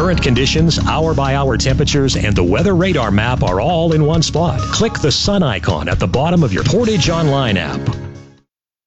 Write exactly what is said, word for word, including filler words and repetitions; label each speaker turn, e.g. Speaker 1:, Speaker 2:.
Speaker 1: Current conditions, hour-by-hour temperatures, and the weather radar map are all in one spot. Click the sun icon at the bottom of your Portage Online app.